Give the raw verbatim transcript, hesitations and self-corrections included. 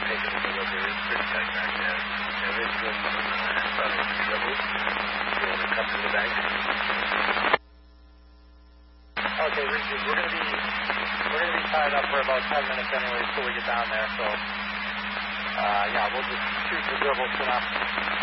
taking the delivery. It's pretty tight back there. Yeah, there's good. Probably two doubles. You want to come to the bank? Okay, Richard, we're gonna be we're gonna be tied up for about ten minutes anyway until we get down there. So, uh, yeah, we'll just shoot the dribbles for now.